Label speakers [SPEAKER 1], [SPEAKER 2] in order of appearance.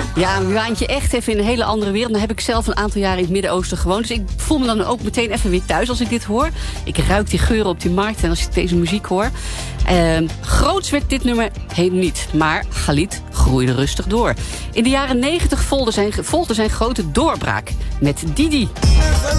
[SPEAKER 1] Ja, een waantje echt even in een hele andere wereld. Dan heb ik zelf een aantal jaren in het Midden-Oosten gewoond. Dus ik voel me dan ook meteen even weer thuis als ik dit hoor. Ik ruik die geuren op die markt en als ik deze muziek hoor. Groots werd dit nummer helemaal niet. Maar Khalid groeide rustig door. In de jaren 90 volgde zijn grote doorbraak met Didi.